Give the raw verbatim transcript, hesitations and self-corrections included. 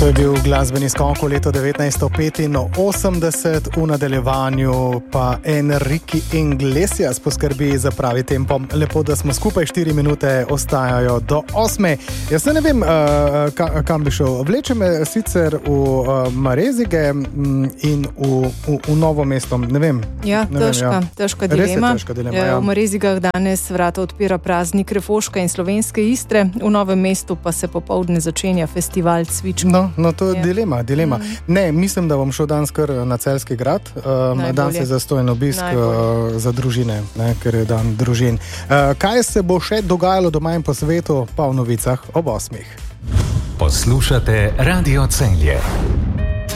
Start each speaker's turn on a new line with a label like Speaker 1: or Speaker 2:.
Speaker 1: To je bil glasbeni skok v leto devetnajststo petinosemdeset, v nadaljevanju pa Enrique Iglesias poskrbi za pravi tempo. Lepo, da smo skupaj, štiri minute ostajajo do osme. Jaz ne vem, uh, ka, kam bi šel. Vleče me sicer v uh, Marezige in v, v, v Novo mesto. Ne vem.
Speaker 2: Ja,
Speaker 1: ne
Speaker 2: težka,
Speaker 1: vem, ja.
Speaker 2: težka dilema.
Speaker 1: Težka dilema
Speaker 2: ja,
Speaker 1: ja.
Speaker 2: V Marezigah danes vrata odpira praznik Refoška in Slovenske Istre, v Novem mestu pa se popoldne začenja festival Cvičko.
Speaker 1: No, no to je
Speaker 2: Ja.
Speaker 1: dilema, dilema. Mm. Ne, mislim, da bom šel danes kar na Celjski grad. Um, danes je zastojen obisk uh, za družine, ne, ker je dan družin. Uh, kaj se bo še dogajalo doma in po svetu, pa v novicah ob osmih.
Speaker 3: Poslušate Radio Celje.